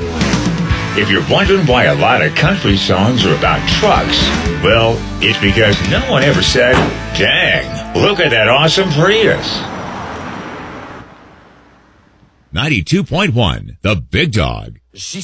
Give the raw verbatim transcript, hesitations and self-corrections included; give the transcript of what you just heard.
If you're wondering why a lot of country songs are about trucks, well, it's because no one ever said, dang, look at that awesome Prius. ninety-two point one, The Big Dog. She